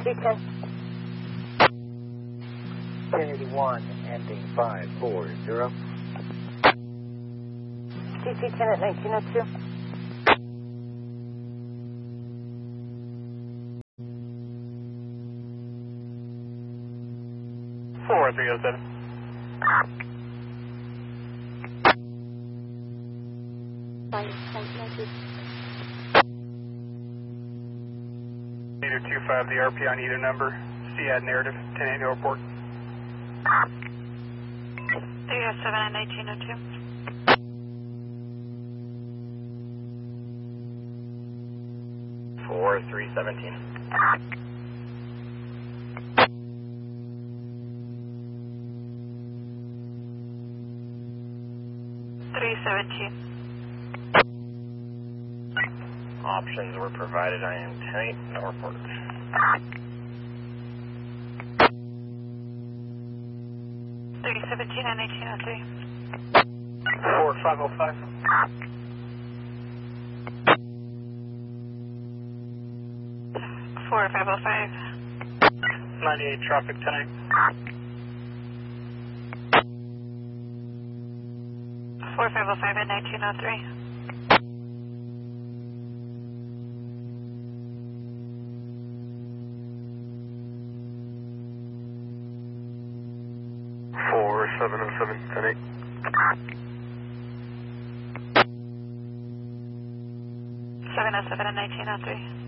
TC10. 1081, ending 540. TC10 at 1902. Four 307. Either 25, the RP on either number. CAD narrative, 10-8 airport. 307 at 1902. 317. Options were provided. I am 10-8 Norfolk. 317 at 1903. 4505. 4505. 98 traffic tonight. 4505 at 1903. 4707, 10-8. 707 at 1903.